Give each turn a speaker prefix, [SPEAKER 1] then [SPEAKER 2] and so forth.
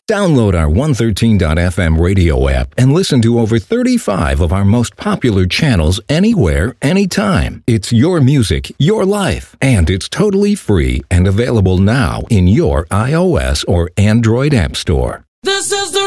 [SPEAKER 1] Download our 113.fm radio app and listen to over 35 of our most popular channels anywhere, anytime. It's your music, your life, and it's totally free and available now in your iOS or Android app store.
[SPEAKER 2] This is the